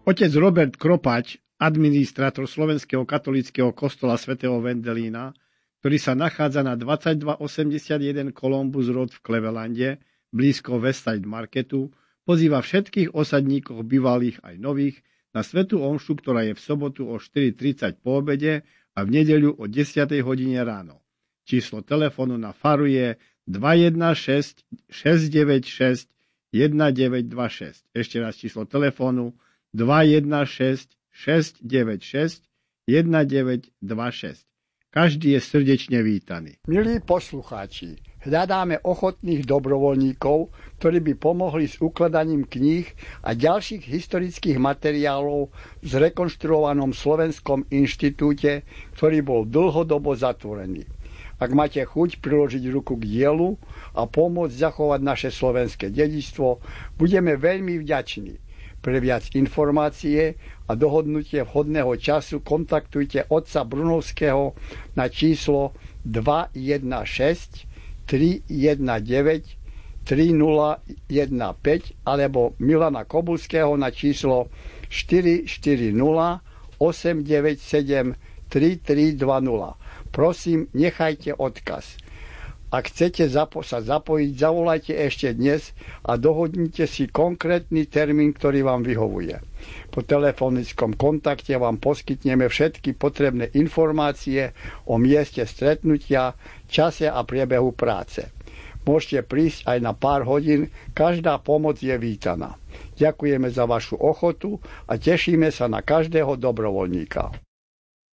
Otec Robert Kropač, administrátor Slovenského katolíckeho kostola svätého Vendelína, ktorý sa nachádza na 2281 Columbus Road v Clevelande, blízko Westside Marketu, pozýva všetkých osadníkov bývalých aj nových na svätú omšu, ktorá je v sobotu o 4:30 po obede a v nedeľu o 10. hodine ráno. Číslo telefónu na faru je 216 696 1926. Ešte raz číslo telefónu 216 696 1926. Každý je srdečne vítaný. Milí poslucháči, hľadáme ochotných dobrovoľníkov, ktorí by pomohli s ukladaním kníh a ďalších historických materiálov v zrekonštruovanom Slovenskom inštitúte, ktorý bol dlhodobo zatvorený. Ak máte chuť priložiť ruku k dielu a pomôcť zachovať naše slovenské dedičstvo, budeme veľmi vďační. Pre viac informácie a dohodnutie vhodného času kontaktujte otca Brunovského na číslo 216 319 3015 alebo Milana Kobulského na číslo 440 897 3320. Prosím, nechajte odkaz. Ak chcete sa zapojiť, zavolajte ešte dnes a dohodnite si konkrétny termín, ktorý vám vyhovuje. Po telefonickom kontakte vám poskytneme všetky potrebné informácie o mieste stretnutia, čase a priebehu práce. Môžete prísť aj na pár hodín, každá pomoc je vítaná. Ďakujeme za vašu ochotu a tešíme sa na každého dobrovoľníka.